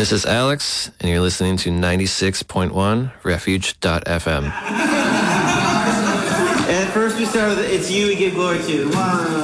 This is Alex, and you're listening to 96.1 Refuge.fm. And first we start with It's You We Give Glory To. 1,